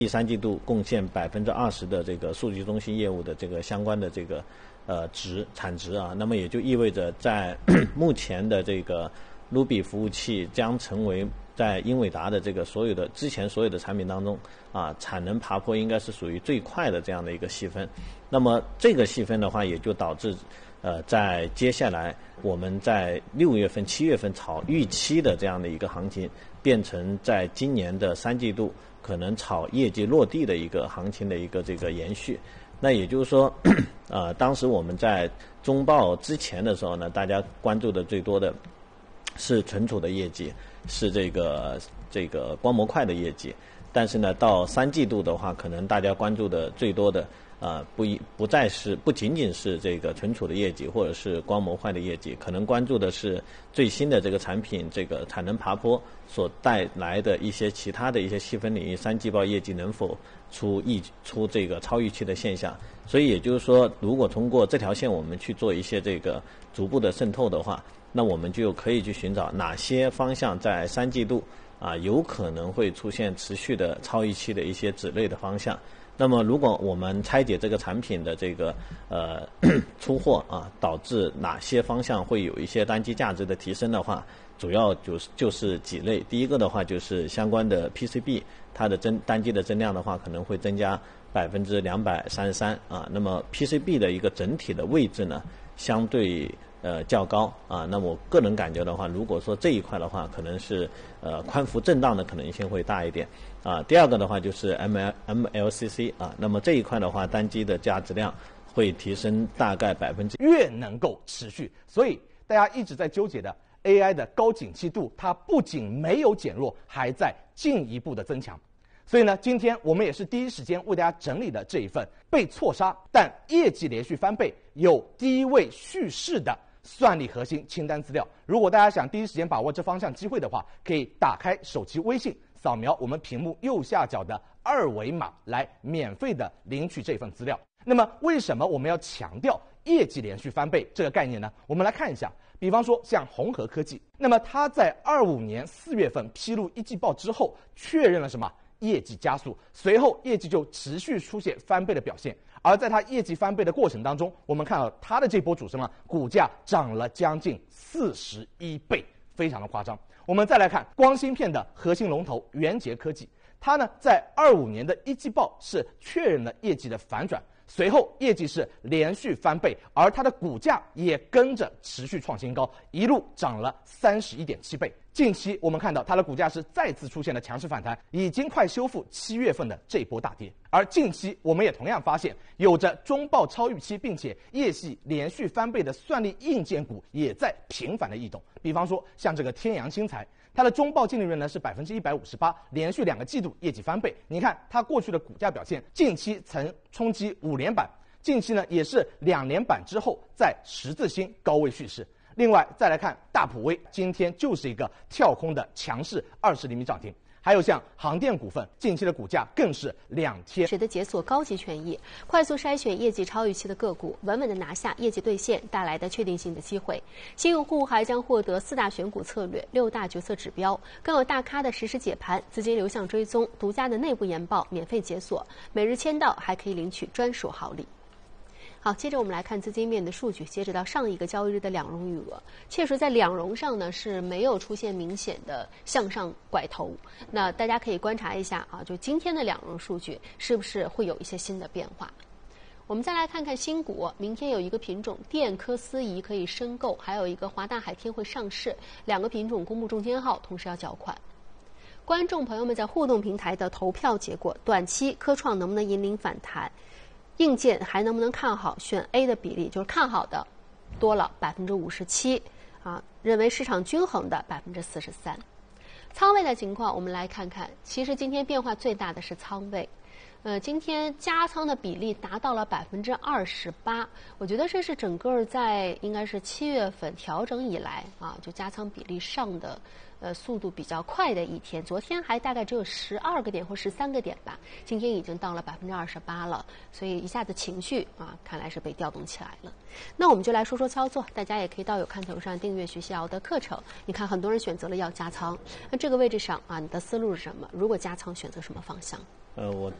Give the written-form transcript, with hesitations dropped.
第三季度贡献20%的这个数据中心业务的这个相关的这个产值啊，那么也就意味着在目前的这个 Ruby 服务器将成为在英伟达的这个之前所有的产品当中啊，产能爬坡应该是属于最快的这样的一个细分。那么这个细分的话，也就导致在接下来我们在6月份、7月份炒预期的这样的一个行情，变成在今年的3季度可能炒业绩落地的一个行情的一个这个延续。那也就是说，当时我们在中报之前的时候呢，大家关注的最多的是存储的业绩，是这个光模块的业绩。但是呢，到3季度的话，可能大家关注的最多的不仅仅是这个存储的业绩或者是光模块的业绩，可能关注的是最新的这个产品这个产能爬坡所带来的一些其他的一些细分领域3季报业绩能否出这个超预期的现象。所以也就是说，如果通过这条线我们去做一些这个逐步的渗透的话，那我们就可以去寻找哪些方向在3季度有可能会出现持续的超预期的一些子类的方向。那么如果我们拆解这个产品的这个出货导致哪些方向会有一些单机价值的提升的话，主要就是几类。第一个的话就是相关的 PCB， 它的单机的增量的话可能会增加233%那么 PCB 的一个整体的位置呢相对较高那么我个人感觉的话，如果说这一块的话，可能是宽幅震荡的可能性会大一点第二个的话就是 MLCC 那么这一块的话，单机的价值量会提升大概越能够持续。所以大家一直在纠结的 AI 的高景气度，它不仅没有减弱，还在进一步的增强。所以呢，今天我们也是第一时间为大家整理的这一份被错杀但业绩连续翻倍、有低位叙事的算力核心清单资料。如果大家想第一时间把握这方向机会的话，可以打开手机微信，扫描我们屏幕右下角的2维码来免费的领取这份资料。那么为什么我们要强调业绩连续翻倍这个概念呢？我们来看一下，比方说像宏和科技，那么它在25年4月份披露一季报之后，确认了什么？业绩加速，随后业绩就持续出现翻倍的表现。而在它业绩翻倍的过程当中，我们看到它的这波主升股价涨了将近41倍，非常的夸张。我们再来看光芯片的核心龙头元捷科技，它呢在25年的一季报是确认了业绩的反转，随后业绩是连续翻倍，而它的股价也跟着持续创新高，一路涨了31.7倍。近期我们看到它的股价是再次出现了强势反弹，已经快修复7月份的这波大跌。而近期我们也同样发现，有着中报超预期并且业绩连续翻倍的算力硬件股也在频繁的异动。比方说像这个天阳新材，它的中报净利润呢是158%，连续2个季度业绩翻倍。你看它过去的股价表现，近期曾冲击5连板，近期呢也是2连板之后在十字星高位蓄势。另外再来看大普威，今天就是一个跳空的强势20厘米涨停。还有像航电股份，近期的股价更是2天使得解锁高级权益，快速筛选业绩超预期的个股，稳稳的拿下业绩兑现带来的确定性的机会。新用户还将获得4大选股策略、6大决策指标，更有大咖的实时解盘、资金流向追踪、独家的内部研报免费解锁，每日签到还可以领取专属好礼。好，接着我们来看资金面的数据。截止到上一个交易日的两融余额，确实在两融上呢是没有出现明显的向上拐头。那大家可以观察一下就今天的两融数据是不是会有一些新的变化。我们再来看看新股，明天有一个品种电科思怡可以申购，还有一个华大海天会上市，2个品种公布中间号，同时要缴款。观众朋友们在互动平台的投票结果，短期科创能不能引领反弹？硬件还能不能看好？选 A 的比例就是看好的多了57%认为市场均衡的43%。仓位的情况我们来看看，其实今天变化最大的是仓位。今天加仓的比例达到了28%，我觉得这是整个在应该是7月份调整以来就加仓比例上的速度比较快的一天。昨天还大概只有12个点或13个点吧，今天已经到了28%了，所以一下子情绪看来是被调动起来了。那我们就来说说操作，大家也可以到有看头上订阅徐小的课程。你看很多人选择了要加仓，那这个位置上你的思路是什么？如果加仓选择什么方向？ 我